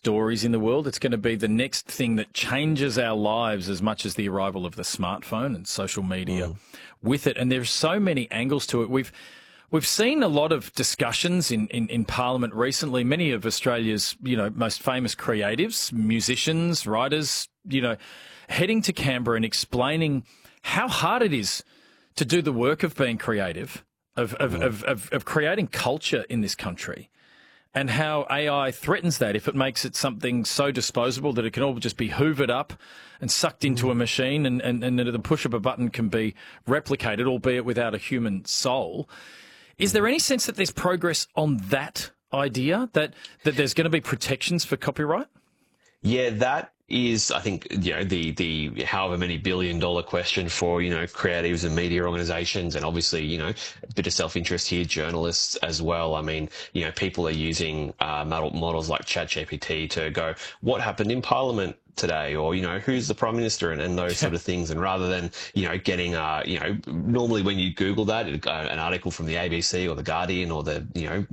stories in the world. It's going to be the next thing that changes our lives as much as the arrival of the smartphone and social media with it. And there's so many angles to it. We've seen a lot of discussions in Parliament recently. Many of Australia's, most famous creatives, musicians, writers, heading to Canberra and explaining how hard it is to do the work of being creative, of creating culture in this country, and how AI threatens that if it makes it something so disposable that it can all just be hoovered up and sucked into a machine and at the push of a button can be replicated, albeit without a human soul. Is there any sense that there's progress on that idea, that there's going to be protections for copyright? Yeah, that is, I think, the however many $billion question for, creatives and media organizations, and obviously, a bit of self-interest here, journalists as well. I mean, people are using models like ChatGPT to go, what happened in Parliament today, or who's the Prime Minister, and those sort of things. And rather than getting normally when you Google that, an article from the ABC or the Guardian or the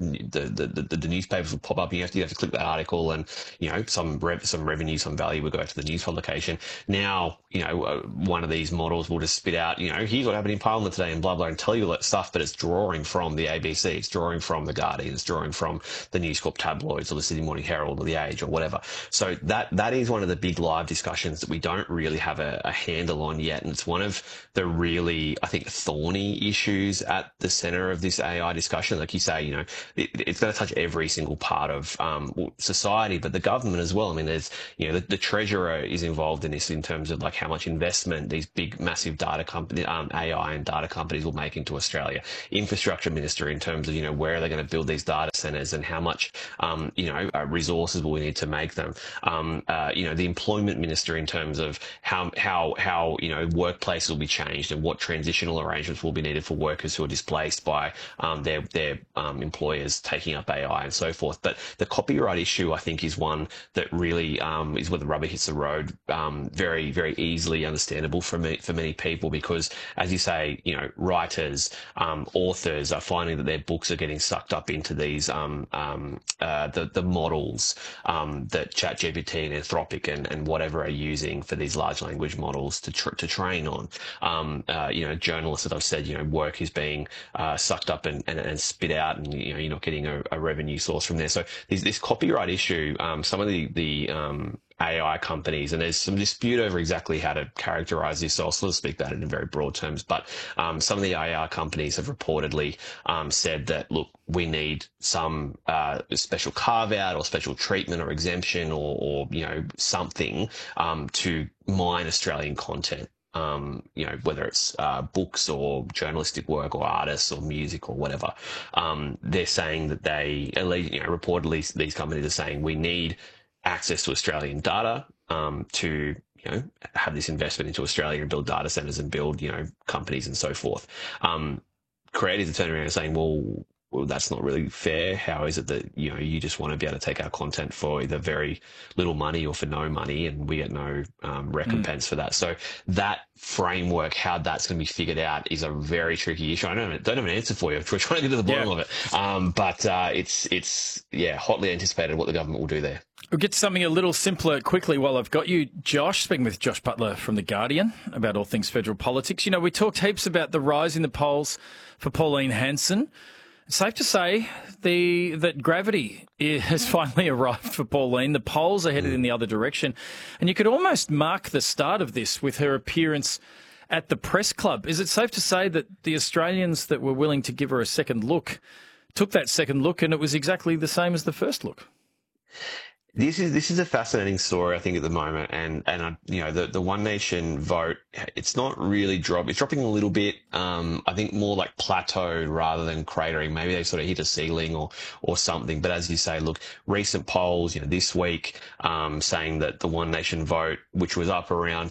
newspapers will pop up. You have to click that article, and some revenue, some value will go to the news publication. Now one of these models will just spit out here's what happened in Parliament today and blah blah, and tell you all that stuff, but it's drawing from the ABC, it's drawing from the Guardian, it's drawing from the News Corp tabloids or the Sydney Morning Herald or the Age or whatever. So that is one of the big live discussions that we don't really have a handle on yet, and it's one of the really, I think, thorny issues at the center of this AI discussion. Like you say, it's going to touch every single part of society, but the government as well. I mean, there's the Treasurer is involved in this in terms of like how much investment these big massive data companies, AI and data companies will make into Australia. Infrastructure Minister in terms of where are they going to build these data centers and how much resources will we need to make them. The Employment Minister in terms of how workplaces will be changed and what transitional arrangements will be needed for workers who are displaced by their employers taking up AI and so forth. But the copyright issue, I think, is one that really is where the rubber hits the road. Very, very easily understandable for many people, because, as you say, writers, authors are finding that their books are getting sucked up into these the models that ChatGPT and Anthropic and whatever are using for these large language models to train on. Journalists, as I've said, work is being sucked up and spit out, and you're not getting a revenue source from there. So this copyright issue, some of the AI companies, and there's some dispute over exactly how to characterize this, so I'll sort of speak about it in very broad terms, but some of the AI companies have reportedly said that, look, we need some special carve-out or special treatment or exemption or something to mine Australian content. Whether it's books or journalistic work or artists or music or whatever. They're saying that reportedly these companies are saying we need access to Australian data to have this investment into Australia and build data centers and build companies and so forth. Creators are turning around and saying, well, that's not really fair. How is it that you just want to be able to take our content for either very little money or for no money, and we get no recompense for that? So that framework, how that's going to be figured out, is a very tricky issue. I don't have an answer for you. We're trying to get to the bottom of it, but it's hotly anticipated what the government will do there. We'll get to something a little simpler quickly while I've got you, Josh, speaking with Josh Butler from The Guardian about all things federal politics. We talked heaps about the rise in the polls for Pauline Hanson. It's safe to say that gravity has finally arrived for Pauline. The polls are headed in the other direction. And you could almost mark the start of this with her appearance at the press club. Is it safe to say that the Australians that were willing to give her a second look took that second look and it was exactly the same as the first look? This is a fascinating story, I think, at the moment, and the One Nation vote, it's not really it's dropping a little bit. I think more like plateaued rather than cratering. Maybe they sort of hit a ceiling or something. But as you say, look, recent polls, this week, saying that the One Nation vote, which was up around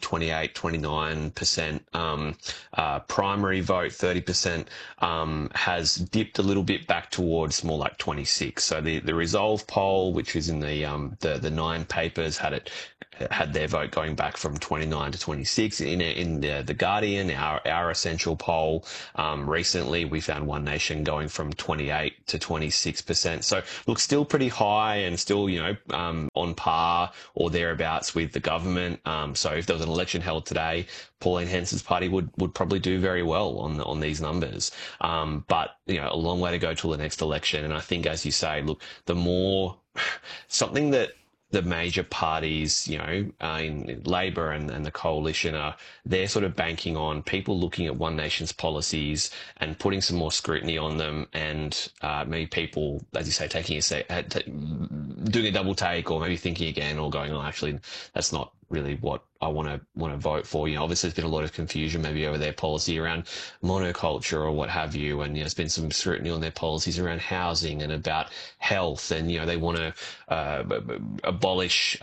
29%, primary vote 30%, has dipped a little bit back towards more like 26. So the Resolve poll, which is in the 9 papers, had their vote going back from 29 to 26. In the Guardian, our essential poll, recently we found One Nation going from 28 to 26%. So look, still pretty high and still on on par or thereabouts with the government. So if there was an election held today, Pauline Hanson's party would probably do very well on these numbers. But, a long way to go till the next election. And I think, as you say, look, the more something that the major parties, in Labor and the coalition they're sort of banking on people looking at One Nation's policies and putting some more scrutiny on them, and maybe people, as you say, doing a double take, or maybe thinking again, or going, oh, actually, that's not really what I want to vote for. Obviously there's been a lot of confusion maybe over their policy around monoculture or what have you, and there's been some scrutiny on their policies around housing and about health, and they want to abolish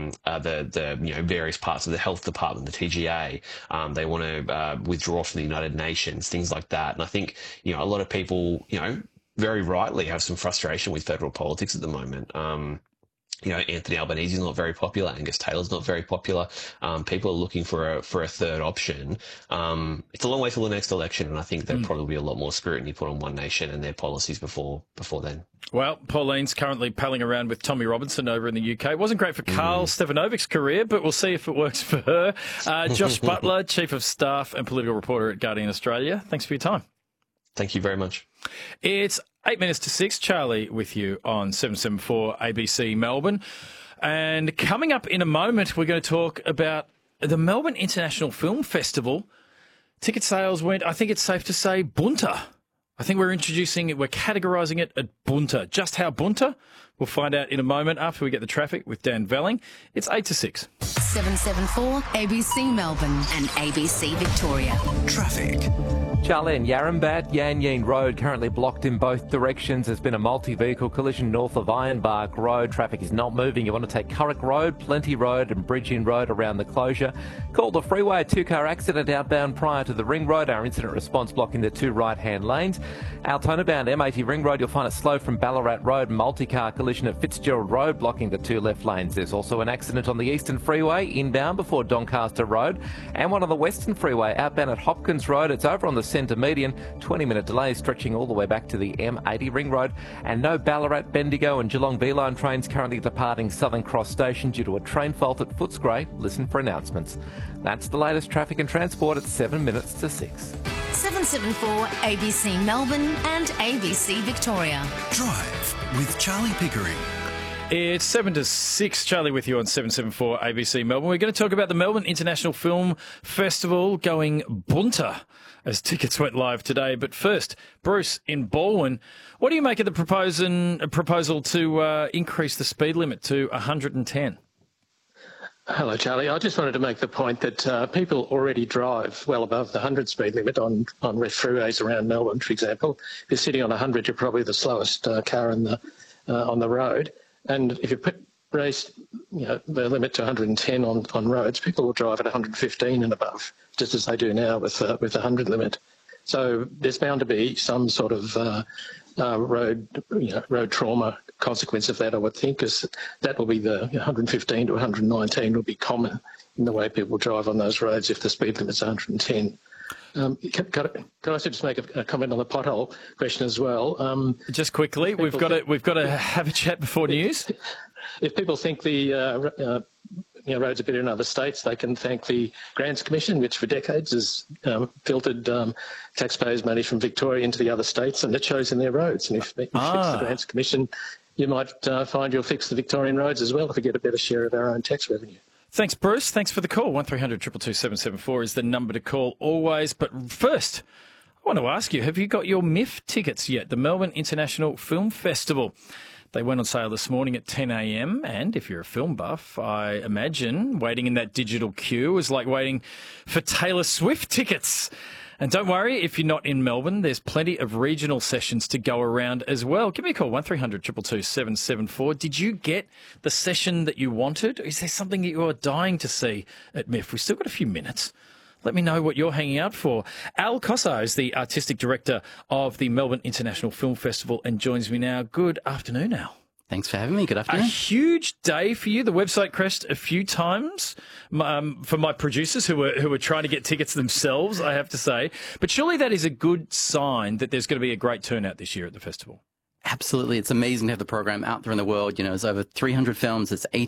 the various parts of the health department, the TGA. They want to withdraw from the United Nations, things like that. And I think a lot of people very rightly have some frustration with federal politics at the moment. Anthony Albanese is not very popular. Angus Taylor's not very popular. People are looking for a third option. It's a long way till the next election, and I think there'll probably be a lot more scrutiny put on One Nation and their policies before then. Well, Pauline's currently palling around with Tommy Robinson over in the UK. It wasn't great for Carl Stefanovic's career, but we'll see if it works for her. Josh Butler, Chief of Staff and Political Reporter at Guardian Australia. Thanks for your time. Thank you very much. It's 8 minutes to 6. Charlie with you on 774 ABC Melbourne. And coming up in a moment, we're going to talk about the Melbourne International Film Festival. Ticket sales went, I think it's safe to say, bunter. I think we're categorising it at bunter. Just how bunter? We'll find out in a moment after we get the traffic with Dan Velling. It's 8 to 6. 774 ABC Melbourne and ABC Victoria. Traffic. Charlie and Yarrambat, Yan Yean Road currently blocked in both directions. There's been a multi-vehicle collision north of Ironbark Road. Traffic is not moving. You want to take Currick Road, Plenty Road and Bridge Inn Road around the closure. Calder Freeway, a two-car accident outbound prior to the Ring Road. Our incident response blocking the two right-hand lanes. Altona bound M80 Ring Road, you'll find it slow from Ballarat Road. Multi-car collision at Fitzgerald Road blocking the two left lanes. There's also an accident on the Eastern Freeway inbound before Doncaster Road, and one on the Western Freeway outbound at Hopkins Road. It's over on the centre median. 20-minute delay stretching all the way back to the M80 Ring Road. And no Ballarat, Bendigo and Geelong V-Line trains currently departing Southern Cross Station due to a train fault at Footscray. Listen for announcements. That's the latest traffic and transport at 7 minutes to 6. 774 ABC Melbourne and ABC Victoria. Drive with Charlie Pickering. It's 7 to 6. Charlie with you on 774 ABC Melbourne. We're going to talk about the Melbourne International Film Festival going bunter as tickets went live today. But first, Bruce in Baldwin, what do you make of the proposal to increase the speed limit to 110? Hello, Charlie. I just wanted to make the point that people already drive well above the 100 speed limit on west freeways around Melbourne, for example. If you're sitting on 100, you're probably the slowest car on the road. And if you raise the limit to 110 on roads, people will drive at 115 and above, just as they do now with the 100 limit. So there's bound to be some sort of road trauma consequence of that, I would think, because that will be the 115 to 119 will be common in the way people drive on those roads if the speed limit's 110. Can I also just make a comment on the pothole question as well? Just quickly, we've got to have a chat before news. If people think the roads are better in other states, they can thank the Grants Commission, which for decades has filtered taxpayers' money from Victoria into the other states, and it shows in their roads. And if you fix the Grants Commission, you might find you'll fix the Victorian roads as well if we get a better share of our own tax revenue. Thanks, Bruce. Thanks for the call. 1300 222 774 is the number to call always. But first, I want to ask you, have you got your MIF tickets yet? The Melbourne International Film Festival. They went on sale this morning at 10 a.m. And if you're a film buff, I imagine waiting in that digital queue is like waiting for Taylor Swift tickets. And don't worry, if you're not in Melbourne, there's plenty of regional sessions to go around as well. Give me a call, 1300 222 774. Did you get the session that you wanted? Is there something that you are dying to see at MIF? We've still got a few minutes. Let me know what you're hanging out for. Al Cossar is the Artistic Director of the Melbourne International Film Festival and joins me now. Good afternoon, Al. Thanks for having me. Good afternoon. A huge day for you. The website crashed a few times for my producers who were trying to get tickets themselves, I have to say. But surely that is a good sign that there's going to be a great turnout this year at the festival. Absolutely. It's amazing to have the program out there in the world. You know, there's over 300 films. It's 18